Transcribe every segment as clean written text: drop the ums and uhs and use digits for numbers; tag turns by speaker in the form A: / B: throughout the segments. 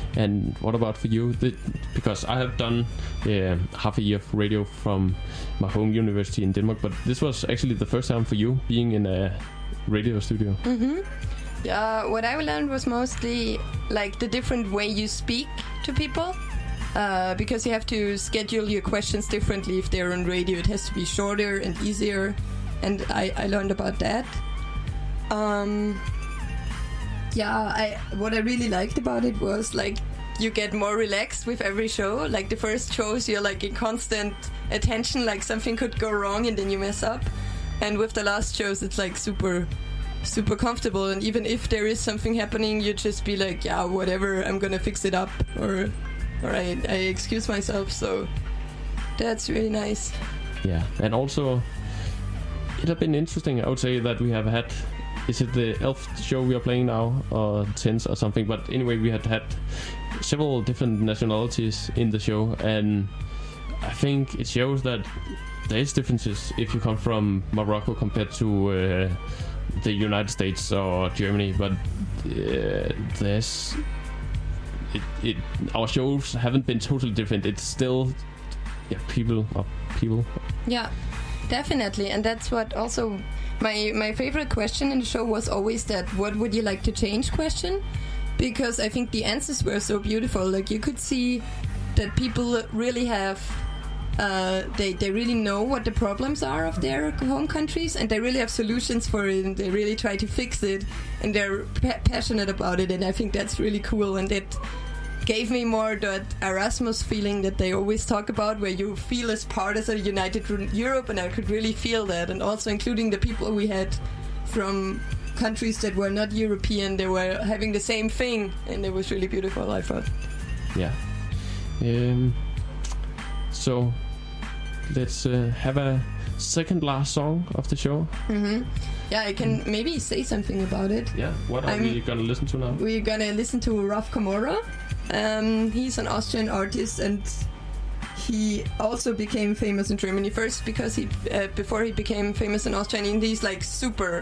A: And what about for you? Because I have done half a year of radio from my home university in Denmark, but this was actually the first time for you being in a radio studio.
B: Yeah, what I learned was mostly like the different way you speak to people. Because you have to schedule your questions differently if they're on radio. It has to be shorter and easier, and I learned about that. What I really liked about it was like you get more relaxed with every show. Like the first shows, you're like in constant attention, like something could go wrong and then you mess up. And with the last shows, it's like super comfortable, and even if there is something happening, you just be like, yeah, whatever, I'm gonna fix it up, or I excuse myself. So that's really nice.
A: Yeah, and also it has been interesting. I would say that we have had, is it the 11th show we are playing now, or 10th or something, but anyway, we had several different nationalities in the show, and I think it shows that there is differences if you come from Morocco compared to the United States or Germany, but there's our shows haven't been totally different. It's still people.
B: Yeah, definitely. And that's what also my favorite question in the show was always that what would you like to change question, because I think the answers were so beautiful. Like you could see that people really have they really know what the problems are of their home countries, and they really have solutions for it, and they really try to fix it, and they're passionate about it. And I think that's really cool, and it gave me more that Erasmus feeling that they always talk about, where you feel as part of a united Europe, and I could really feel that. And also including the people we had from countries that were not European, they were having the same thing, and it was really beautiful, I thought.
A: Yeah. So let's have a second last song of the show.
B: Yeah, I can maybe say something about it.
A: Yeah, what are we gonna listen to now?
B: We're gonna listen to Raf Camora. He's an Austrian artist, and he also became famous in Germany first because he before he became famous in Austria, and he's like super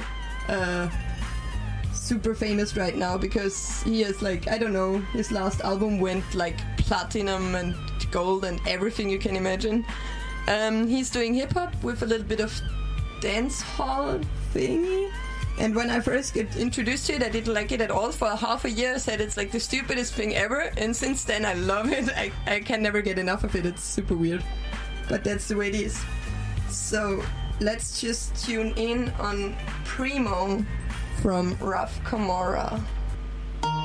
B: famous right now because he is like, I don't know, his last album went like platinum and gold and everything you can imagine. He's doing hip-hop with a little bit of dance hall thingy. And when I first get introduced to it, I didn't like it at all. For half a year, I said it's like the stupidest thing ever. And since then, I love it. I can never get enough of it. It's super weird. But that's the way it is. So let's just tune in on Primo from Raf Camora.